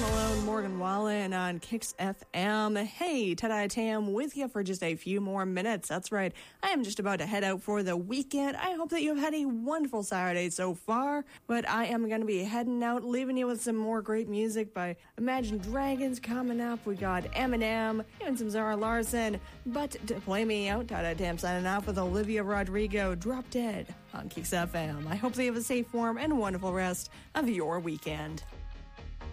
Malone, Morgan Wallen on Kicks FM. Hey, Ted Tam with you for just a few more minutes. That's right. I am just about to head out for the weekend. I hope that you've had a wonderful Saturday so far, but I am going to be heading out, leaving you with some more great music by Imagine Dragons coming up. We got Eminem, even some Zara Larson. But to play me out, Ted Tam signing off with Olivia Rodrigo, Drop Dead on Kicks FM. I hope that you have a safe, warm, and wonderful rest of your weekend.